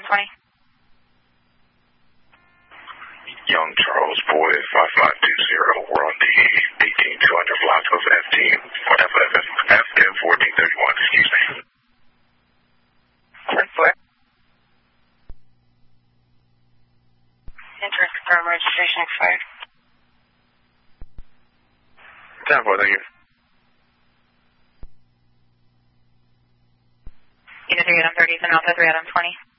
20. Young Charles Boy 5520. We're on the 18200 block of FM 1431. Excuse me. 10-4. Interest confirm registration expired. 10-4, thank you. Unit 3 Adam 30 and Alpha 3 Adam 20.